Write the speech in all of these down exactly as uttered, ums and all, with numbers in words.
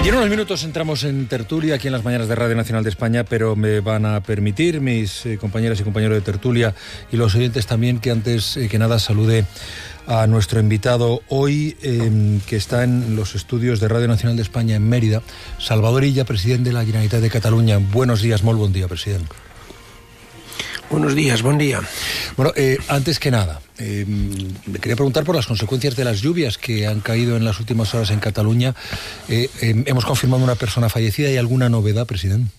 Y en unos minutos entramos en tertulia aquí en las mañanas de Radio Nacional de España, pero me van a permitir mis eh, compañeras y compañeros de tertulia y los oyentes también que antes eh, que nada salude a nuestro invitado hoy, eh, que está en los estudios de Radio Nacional de España en Mérida, Salvador Illa, presidente de la Generalitat de Cataluña. Buenos días, molt bon día, presidente. Buenos días, buen día. Bueno, eh, antes que nada, eh, le quería preguntar por las consecuencias de las lluvias que han caído en las últimas horas en Cataluña. Eh, eh, hemos confirmado una persona fallecida. ¿Hay alguna novedad, presidente?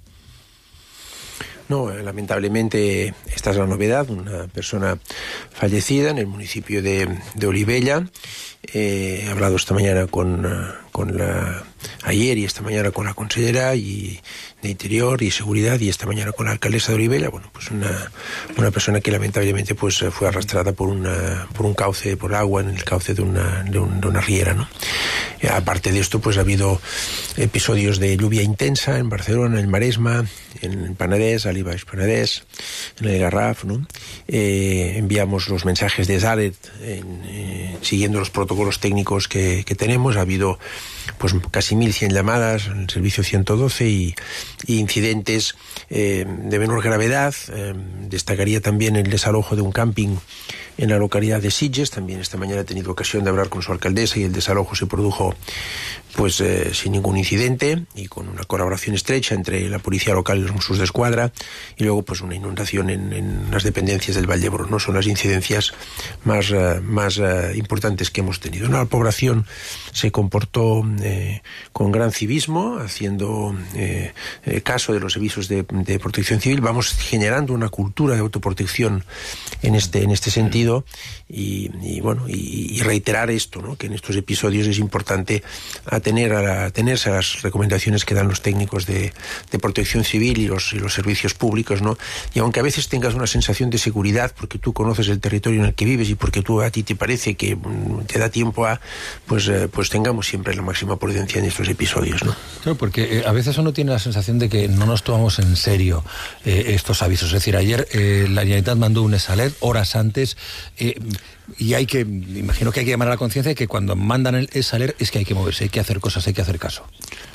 No, lamentablemente esta es la novedad, una persona fallecida en el municipio de, de Olivella. Eh, he hablado esta mañana con, con la, ayer y esta mañana con la consellera y de Interior y Seguridad y esta mañana con la alcaldesa de Olivella. Bueno, pues una, una persona que lamentablemente pues fue arrastrada por una, por un cauce, por agua en el cauce de una, de, un, de una riera, ¿no? Eh, aparte de esto, pues ha habido episodios de lluvia intensa en Barcelona, en el Maresma, en el Penedès, al Baix Penedès, en el Garraf, ¿no? Eh, enviamos los mensajes de Zaret en, eh, siguiendo los protocolos técnicos que, que tenemos. Ha habido pues casi mil cien llamadas en el servicio ciento doce y, y incidentes eh, de menor gravedad. Eh, destacaría también el desalojo de un camping en la localidad de Sitges. También esta mañana he tenido ocasión de hablar con su alcaldesa y el desalojo se produjo pues eh, sin ningún incidente y con una colaboración estrecha entre la policía local y los Mossos d'Esquadra. Y luego pues una inundación en, en las dependencias del Vall d'Hebron, ¿no? Son las incidencias más, uh, más uh, importantes que hemos tenido, ¿no? La población se comportó eh, con gran civismo, haciendo eh, eh, caso de los avisos de, de protección civil. Vamos generando una cultura de autoprotección en este, en este sentido y, y bueno, y, y reiterar esto, ¿no? Que en estos episodios es importante atener a la, atenerse a las recomendaciones que dan los técnicos de, de protección civil y los, y los servicios públicos, ¿no? Y aunque a veces tengas una sensación de seguridad porque tú conoces el territorio en el que vives y porque tú a ti te parece que te da tiempo a, pues, eh, pues tengamos siempre la máxima prudencia en estos episodios, ¿no? Claro, porque eh, a veces uno tiene la sensación de que no nos tomamos en serio eh, estos avisos. Es decir, ayer eh, la Generalitat mandó un esalet horas antes eh, y hay que, imagino que hay que llamar a la conciencia de que cuando mandan el esalet es que hay que moverse, hay que hacer cosas, hay que hacer caso.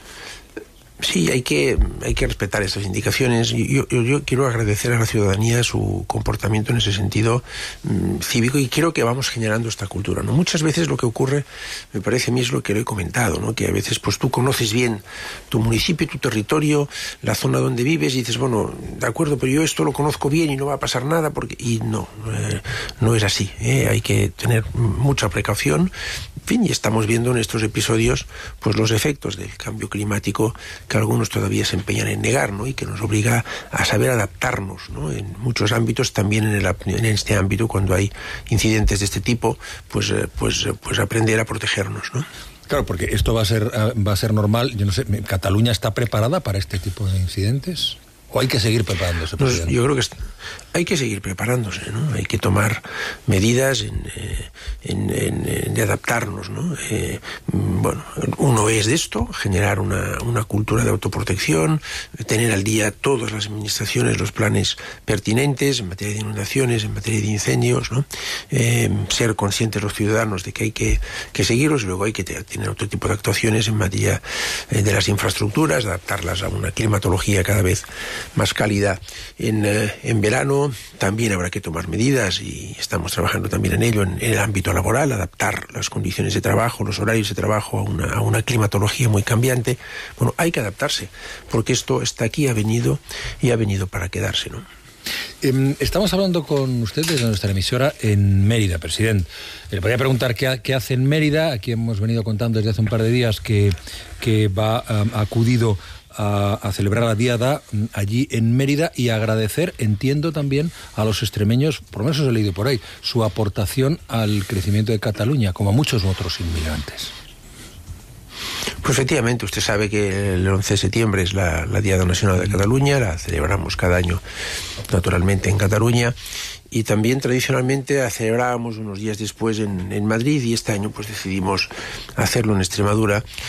Sí, hay que, hay que respetar estas indicaciones. Yo, yo, yo quiero agradecer a la ciudadanía su comportamiento en ese sentido mmm, cívico y creo que vamos generando esta cultura, ¿no? Muchas veces lo que ocurre, me parece a mí es lo que lo he comentado, ¿no? Que a veces pues tú conoces bien tu municipio, tu territorio, la zona donde vives y dices, bueno, de acuerdo, pero yo esto lo conozco bien y no va a pasar nada porque... Y no, eh, no es así, ¿eh? Hay que tener mucha precaución. En fin, y estamos viendo en estos episodios pues los efectos del cambio climático que algunos todavía se empeñan en negar, ¿no? Y que nos obliga a saber adaptarnos, ¿no? En muchos ámbitos, también en, el, en este ámbito, cuando hay incidentes de este tipo, pues, pues, pues aprender a protegernos, ¿no? Claro, porque esto va a ser, va a ser normal. Yo no sé, ¿Cataluña está preparada para este tipo de incidentes? ¿O hay que seguir preparándose? Pues yo creo que hay que seguir preparándose, ¿no? Hay que tomar medidas en, en, en, en de adaptarnos, ¿no? Eh, bueno, uno es de esto, generar una, una cultura de autoprotección, tener al día todas las administraciones los planes pertinentes en materia de inundaciones, en materia de incendios, ¿no? Eh, ser conscientes los ciudadanos de que hay que, que seguirlos y luego hay que tener otro tipo de actuaciones en materia eh, de las infraestructuras, adaptarlas a una climatología cada vez más cálida en, eh, en verano. También habrá que tomar medidas y estamos trabajando también en ello en, en el ámbito laboral, adaptar las condiciones de trabajo, los horarios de trabajo a una, a una climatología muy cambiante. Bueno, hay que adaptarse porque esto está aquí, ha venido y ha venido para quedarse, ¿no? Eh, estamos hablando con usted desde nuestra emisora en Mérida, presidente. Le podría preguntar qué, qué hace en Mérida. Aquí hemos venido contando desde hace un par de días que, que va um, acudido A, a celebrar la diada allí en Mérida y agradecer, entiendo también, a los extremeños, por lo menos os he leído por ahí, su aportación al crecimiento de Cataluña, como a muchos otros inmigrantes. Pues efectivamente, usted sabe que el once de septiembre es la, la Diada Nacional de Cataluña, la celebramos cada año naturalmente en Cataluña y también tradicionalmente la celebrábamos unos días después en, en Madrid y este año pues decidimos hacerlo en Extremadura.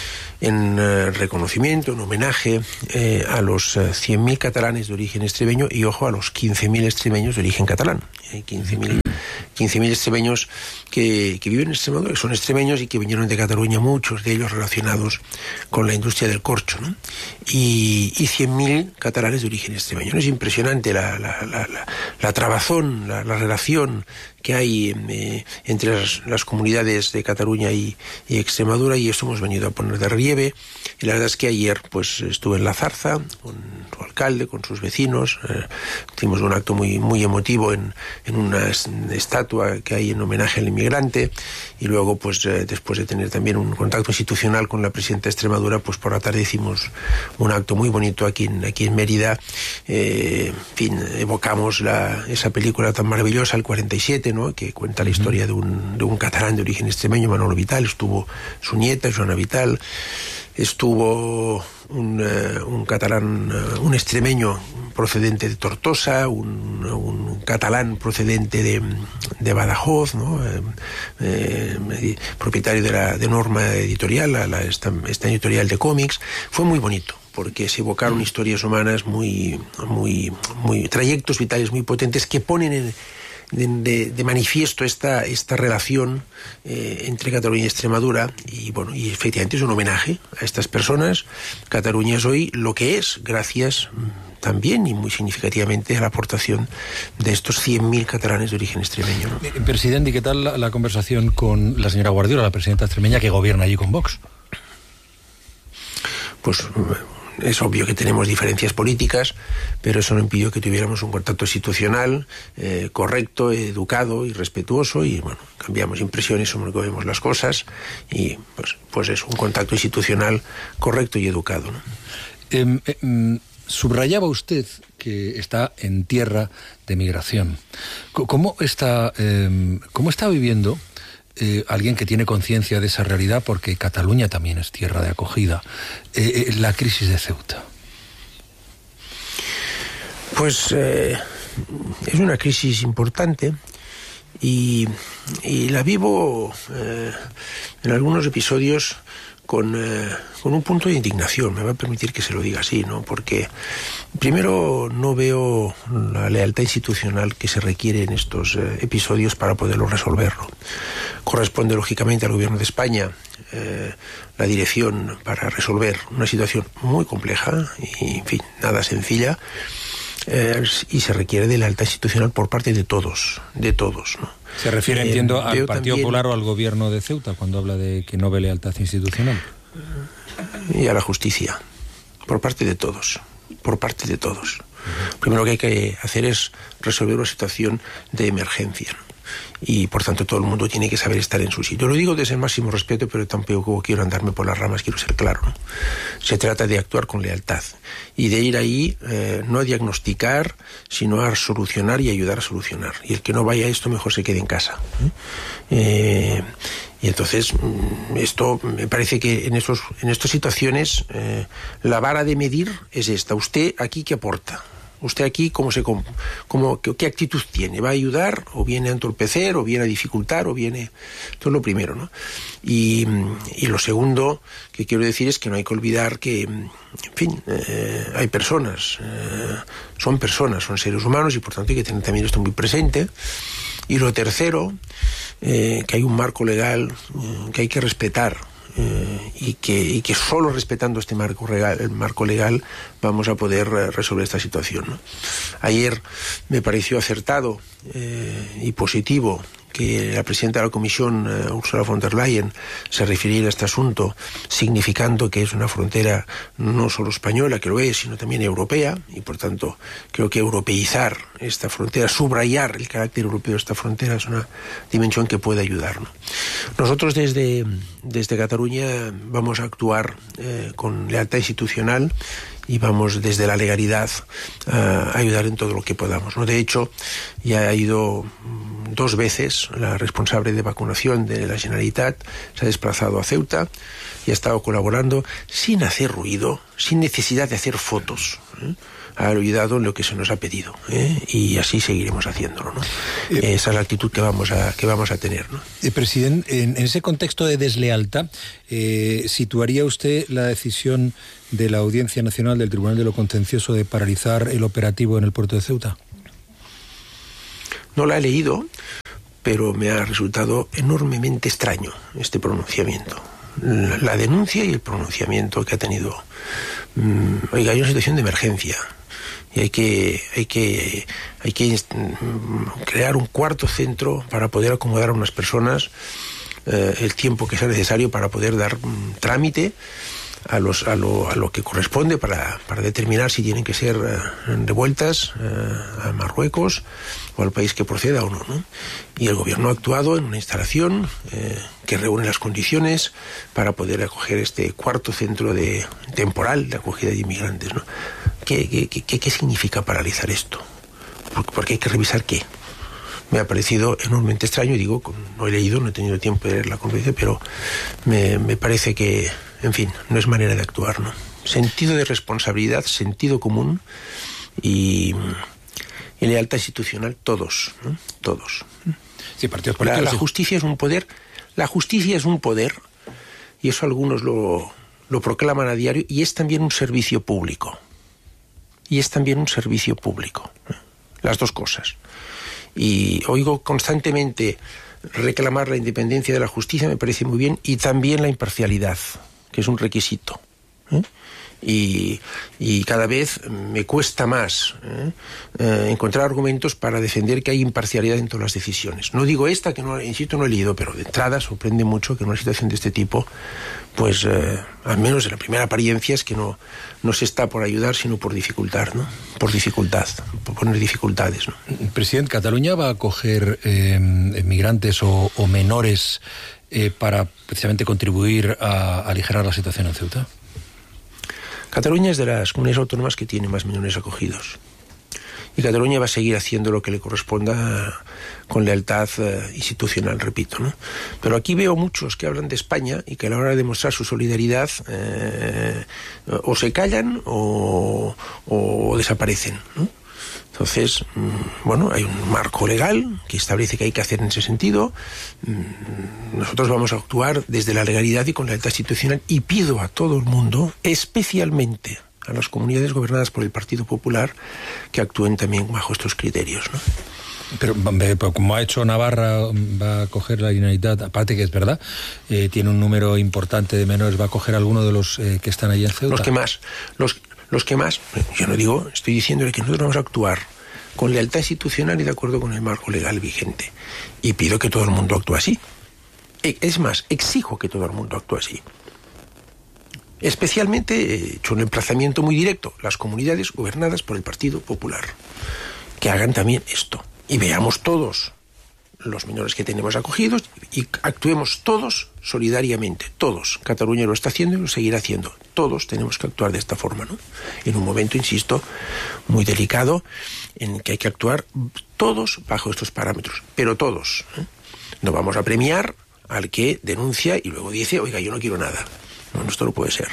en eh, reconocimiento, en homenaje eh, a los eh, cien mil catalanes de origen extremeño y, ojo, a los quince mil extremeños de origen catalán. Hay quince mil extremeños que, que viven en Extremadura, que son extremeños y que vinieron de Cataluña, muchos de ellos relacionados con la industria del corcho, ¿no? Y, y cien mil catalanes de origen extremeño. Es impresionante la, la, la, la, la trabazón, la, la relación que hay eh, entre las, las comunidades de Cataluña y, y Extremadura, y eso hemos venido a poner de relieve. Y la verdad es que ayer pues estuve en La Zarza con su alcalde, con sus vecinos, eh, hicimos un acto muy, muy emotivo en, en una estatua que hay en homenaje al inmigrante, y luego pues eh, después de tener también un contacto institucional con la presidenta de Extremadura, pues por la tarde hicimos un acto muy bonito aquí en, aquí en Mérida. Eh, en fin, evocamos la, esa película tan maravillosa, el cuarenta y siete, ¿no?, que cuenta la historia de un, de un catalán de origen extremeño, Manolo Vital. Estuvo su nieta, Joana Vital, estuvo un, uh, un catalán, uh, un extremeño procedente de Tortosa, un, un catalán procedente de, de Badajoz, ¿no?, eh, eh, propietario de la de Norma Editorial, la, la, esta, esta editorial de cómics. Fue muy bonito, porque se evocaron historias humanas muy, muy, muy, trayectos vitales muy potentes que ponen en, de, de, de manifiesto esta, esta relación eh, entre Cataluña y Extremadura, y bueno, y efectivamente es un homenaje a estas personas. Cataluña es hoy lo que es gracias también y muy significativamente a la aportación de estos cien mil catalanes de origen extremeño, ¿no? Eh, presidente, ¿y qué tal la, la conversación con la señora Guardiola, la presidenta extremeña que gobierna allí con Vox? Pues es obvio que tenemos diferencias políticas, pero eso no impidió que tuviéramos un contacto institucional eh, correcto, educado y respetuoso, y bueno, cambiamos impresiones sobre cómo vemos las cosas, y pues, pues es un contacto institucional correcto y educado, ¿no? Eh, eh, subrayaba usted que está en tierra de migración. ¿Cómo está, eh, cómo está viviendo Eh, alguien que tiene conciencia de esa realidad, porque Cataluña también es tierra de acogida, eh, eh, la crisis de Ceuta? Pues eh, es una crisis importante y, y la vivo eh, en algunos episodios con, eh, con un punto de indignación. Me va a permitir que se lo diga así, ¿no? Porque primero no veo la lealtad institucional que se requiere en estos eh, episodios para poderlo resolverlo. Corresponde lógicamente al Gobierno de España eh, la dirección para resolver una situación muy compleja y, en fin, nada sencilla, eh, y se requiere de lealtad institucional por parte de todos, de todos, ¿no? Se refiere, eh, entiendo, al Partido también, Popular o al Gobierno de Ceuta cuando habla de que no ve lealtad institucional. Y a la justicia, por parte de todos, por parte de todos. Uh-huh. Primero que hay que hacer es resolver una situación de emergencia, ¿no? Y por tanto todo el mundo tiene que saber estar en su sitio. Lo digo desde el máximo respeto, pero tampoco quiero andarme por las ramas, quiero ser claro, ¿no? Se trata de actuar con lealtad y de ir ahí eh, no a diagnosticar, sino a solucionar y ayudar a solucionar. Y el que no vaya a esto mejor se quede en casa, ¿eh? Eh, y entonces esto me parece que en estos en estas situaciones eh, la vara de medir es esta. ¿Usted aquí qué aporta? ¿Usted aquí cómo se cómo, qué actitud tiene? ¿Va a ayudar o viene a entorpecer o viene a dificultar o viene...? Esto es lo primero, ¿no? Y, y lo segundo que quiero decir es que no hay que olvidar que, en fin, eh, hay personas, eh, son personas, son seres humanos, y por tanto hay que tener también esto muy presente. Y lo tercero, eh, que hay un marco legal eh, que hay que respetar. Eh, y, que, y que solo respetando este marco legal, el marco legal vamos a poder eh, resolver esta situación, ¿no? Ayer me pareció acertado eh, y positivo que la presidenta de la Comisión, eh, Ursula von der Leyen, se refiriera a este asunto, significando que es una frontera no solo española, que lo es, sino también europea, y por tanto creo que europeizar esta frontera, subrayar el carácter europeo de esta frontera, es una dimensión que puede ayudar, ¿no? Nosotros desde, desde Cataluña vamos a actuar eh, con lealtad institucional y vamos desde la legalidad a ayudar en todo lo que podamos, ¿no? De hecho, ya ha ido dos veces la responsable de vacunación de la Generalitat, se ha desplazado a Ceuta y ha estado colaborando sin hacer ruido, sin necesidad de hacer fotos, ¿eh? ha olvidado lo que se nos ha pedido, ¿eh? Y así seguiremos haciéndolo, ¿no? Eh, Esa es la actitud que vamos a, que vamos a tener, ¿no? Eh, presidente, en, en ese contexto de deslealtad, eh, ¿situaría usted la decisión de la Audiencia Nacional del Tribunal de lo Contencioso de paralizar el operativo en el puerto de Ceuta? No la he leído, pero me ha resultado enormemente extraño este pronunciamiento. La, la denuncia y el pronunciamiento que ha tenido. Mm, oiga, hay una situación de emergencia y hay que, hay que, hay que mm, crear un cuarto centro para poder acomodar a unas personas eh, el tiempo que sea necesario para poder dar mm, trámite a los a lo, a lo que corresponde para, para determinar si tienen que ser eh, devueltas eh, a Marruecos o al país que proceda o no, ¿no? Y el gobierno ha actuado en una instalación eh, que reúne las condiciones para poder acoger este cuarto centro de temporal de acogida de inmigrantes, ¿no? ¿Qué, qué, qué, qué significa paralizar esto? Porque, porque hay que revisar qué. Me ha parecido enormemente extraño, y digo, no he leído, no he tenido tiempo de leer la conferencia, pero me, me parece que, en fin, no es manera de actuar, ¿no? Sentido de responsabilidad, sentido común y, y lealtad institucional, todos, ¿no? Todos. Sí, partidos políticos. La, la sí. justicia es un poder, la justicia es un poder, y eso algunos lo, lo proclaman a diario, y es también un servicio público. Y es también un servicio público. ¿eh? Las dos cosas. Y oigo constantemente reclamar la independencia de la justicia, me parece muy bien, y también la imparcialidad, que es un requisito. ¿eh? Y, y cada vez me cuesta más ¿eh? Eh, encontrar argumentos para defender que hay imparcialidad en todas las decisiones. No digo esta, que no, insisto, no he leído, pero de entrada sorprende mucho que en una situación de este tipo, pues eh, al menos en la primera apariencia es que no, no se está por ayudar, sino por dificultar, ¿no? Por dificultad, por poner dificultades, ¿no? Presidente, ¿Cataluña va a acoger eh, migrantes o, o menores eh, para precisamente contribuir a, a aligerar la situación en Ceuta? Cataluña es de las comunidades autónomas que tiene más menores acogidos. Y Cataluña va a seguir haciendo lo que le corresponda con lealtad eh, institucional, repito, ¿no? Pero aquí veo muchos que hablan de España y que a la hora de demostrar su solidaridad eh, o se callan o, o desaparecen, ¿no? Entonces, bueno, hay un marco legal que establece que hay que hacer en ese sentido. Nosotros vamos a actuar desde la legalidad y con lealtad institucional, y pido a todo el mundo, especialmente a las comunidades gobernadas por el Partido Popular, que actúen también bajo estos criterios, ¿no? Pero, pero como ha hecho Navarra, va a coger la Generalitat, aparte que es verdad, eh, tiene un número importante de menores, va a coger alguno de los eh, que están allí en Ceuta. Los que más, los Los que más, yo no digo, estoy diciéndole que nosotros vamos a actuar con lealtad institucional y de acuerdo con el marco legal vigente. Y pido que todo el mundo actúe así. Es más, exijo que todo el mundo actúe así. Especialmente, he hecho un emplazamiento muy directo, las comunidades gobernadas por el Partido Popular, que hagan también esto. Y veamos todos los menores que tenemos acogidos y actuemos todos solidariamente, todos. Cataluña lo está haciendo y lo seguirá haciendo. Todos tenemos que actuar de esta forma, ¿no? En un momento, insisto, muy delicado, en que hay que actuar todos bajo estos parámetros, pero todos, ¿eh? No vamos a premiar al que denuncia y luego dice, oiga, yo no quiero nada. No, esto no puede ser.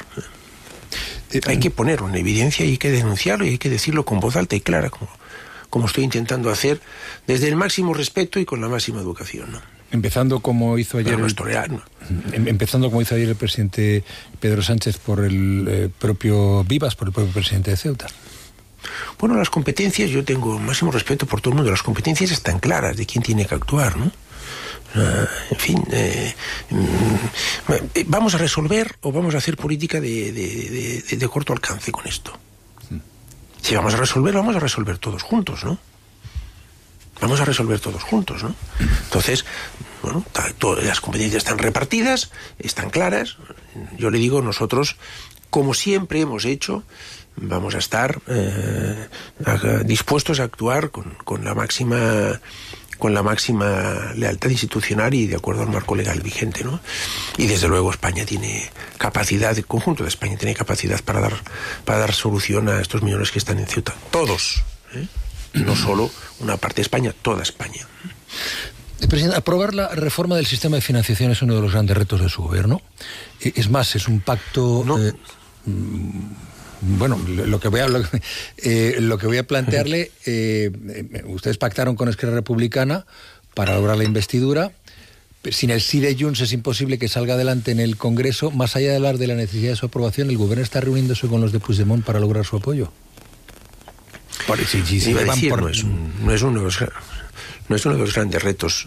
¿eh? Hay que ponerlo en evidencia y hay que denunciarlo y hay que decirlo con voz alta y clara, como como estoy intentando hacer, desde el máximo respeto y con la máxima educación, ¿no? Empezando como hizo ayer... No, no es torear, ¿no? Empezando como hizo ayer el presidente Pedro Sánchez por el eh, propio Vivas, por el propio presidente de Ceuta. Bueno, las competencias, yo tengo máximo respeto por todo el mundo, las competencias están claras de quién tiene que actuar, ¿no? Uh, en fin, eh, eh, ¿vamos a resolver o vamos a hacer política de, de, de, de corto alcance con esto? Si vamos a resolver, vamos a resolver todos juntos, ¿no? Vamos a resolver todos juntos, ¿no? Entonces, bueno, todas las competencias están repartidas, están claras. Yo le digo, nosotros, como siempre hemos hecho, vamos a estar eh, a, dispuestos a actuar con, con la máxima... con la máxima lealtad institucional y de acuerdo al marco legal vigente, ¿no? Y desde luego España tiene capacidad, el conjunto de España tiene capacidad para dar para dar solución a estos millones que están en Ceuta. Todos, ¿eh? No solo una parte de España, toda España. Presidente, aprobar la reforma del sistema de financiación es uno de los grandes retos de su gobierno. Es más, es un pacto... No. Eh, bueno, lo que voy a, lo, eh, lo que voy a plantearle, eh, ustedes pactaron con Esquerra Republicana para lograr la investidura. Sin el sí de Junts es imposible que salga adelante en el Congreso. Más allá de hablar de la necesidad de su aprobación, ¿el gobierno está reuniéndose con los de Puigdemont para lograr su apoyo? Por, si, si, si decir, por... no, es un, no, es uno de los, no es uno de los grandes retos